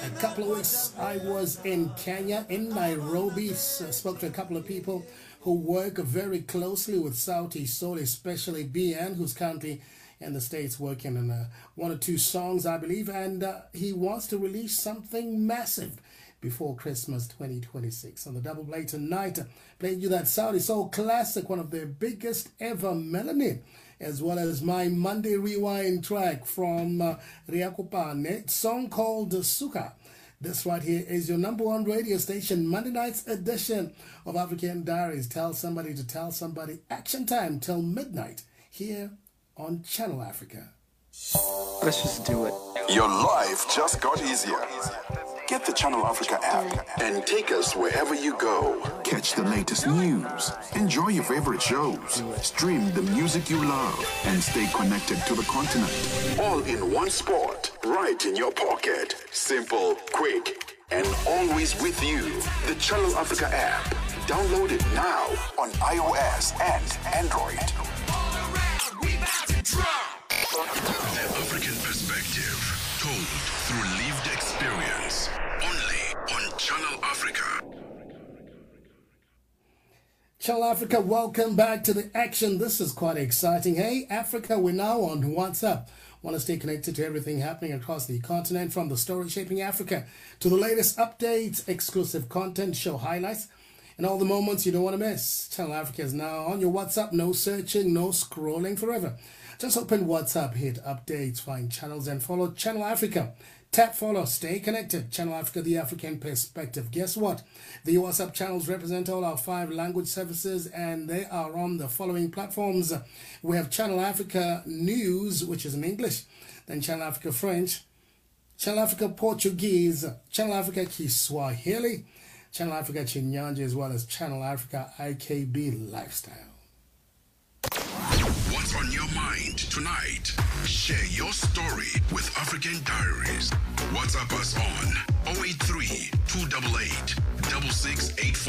A couple of weeks I was in Kenya, in Nairobi, spoke to a couple of people who work very closely with Sauti Sol, especially BN, who's currently in the States working on one or two songs, I believe, and he wants to release something massive before Christmas 2026. On the double play tonight, playing you that Sauti Sol classic, one of their biggest ever, Melanie, as well as my Monday Rewind track from Riakopane, song called Suka. This right here is your number one radio station, Monday night's edition of African Diaries. Tell somebody to tell somebody. Action time till midnight here on Channel Africa. Let's just do it. Your life just got easier. Get the Channel Africa app and take us wherever you go. Catch the latest news, enjoy your favorite shows, stream the music you love, and stay connected to the continent. All in one spot, right in your pocket. Simple, quick, and always with you. The Channel Africa app. Download it now on iOS and Android. The African perspective, told through lived experience, only on Channel Africa. Channel Africa, welcome back to the action. This is quite exciting. Hey, Africa, we're now on WhatsApp. Want to stay connected to everything happening across the continent, from the story shaping Africa to the latest updates, exclusive content, show highlights, and all the moments you don't want to miss. Channel Africa is now on your WhatsApp. No searching, no scrolling forever. Just open WhatsApp, hit updates, find channels, and follow Channel Africa. Tap follow, stay connected. Channel Africa, the African perspective. Guess what? The WhatsApp channels represent all our 5 language services, and they are on the following platforms. We have Channel Africa News, which is in English, then Channel Africa French, Channel Africa Portuguese, Channel Africa Kiswahili, Channel Africa Chinyanja, as well as Channel Africa IKB Lifestyle. What's on your mind tonight? Share your story with African Diaries. WhatsApp us